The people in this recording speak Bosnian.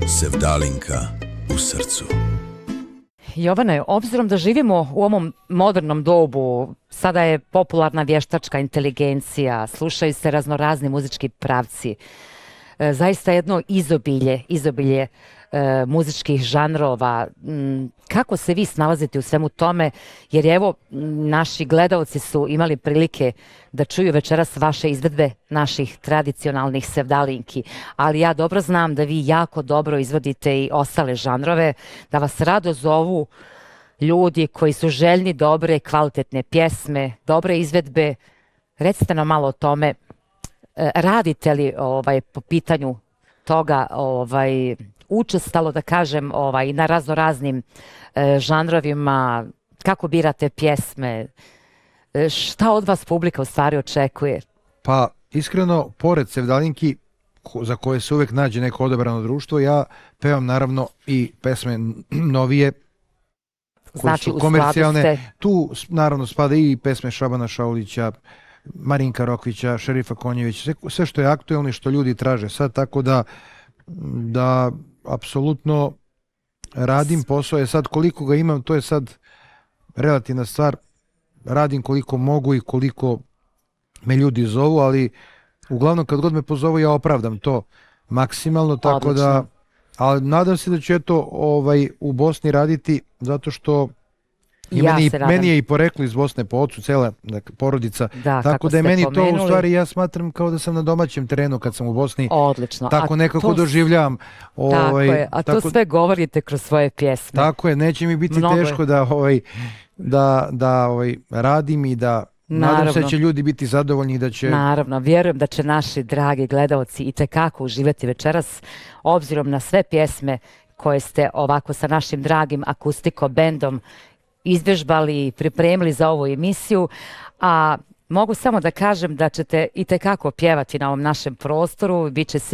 Sevdalinka u srcu. Jovane, obzirom da živimo u ovom modernom dobu, sada je popularna vještačka inteligencija, slušaju se raznorazni muzički pravci, zaista jedno izobilje muzičkih žanrova. Kako se vi snalazite u svemu tome? Jer evo, naši gledalci su imali prilike da čuju večeras vaše izvedbe naših tradicionalnih sevdalinki, ali ja dobro znam da vi jako dobro izvodite i ostale žanrove, da vas rado zovu ljudi koji su željni dobre, kvalitetne pjesme, dobre izvedbe. Recite nam malo o tome. Radite li po pitanju toga učestalo, da kažem, na raznoraznim žanrovima, kako birate pjesme, šta od vas publika u stvari očekuje? Pa iskreno, pored sevdalinki za koje se uvek nađe neko odabrano društvo, ja pevam naravno i pesme novije koje su komercijalne. Tu naravno spada i pesme Šabana Šaulića, Marinka Rokvića, Šerifa Konjevića, sve što je aktuelno i što ljudi traže sad, tako da apsolutno radim posao. Je sad koliko ga imam, to je sad relativna stvar, radim koliko mogu i koliko me ljudi zovu, ali uglavnom kad god me pozovu ja opravdam to maksimalno, tako da, ali nadam se da ću eto u Bosni raditi, zato što meni je i poreklo iz Bosne po ocu, cela porodica, tako da je meni to u stvari, ja smatram kao da sam na domaćem terenu kad sam u Bosni. Odlično. Tako nekako doživljavam. Tako je, a to sve govorite kroz svoje pjesme. Tako je, neće mi biti teško da radim i da nadam se da će ljudi biti zadovoljni i da će... Naravno, vjerujem da će naši dragi gledalci itekako uživati večeras, obzirom na sve pjesme koje ste ovako sa našim dragim akustiko bendom izvežbali i pripremili za ovu emisiju, a mogu samo da kažem da ćete itekako pjevati na ovom našem prostoru, bit će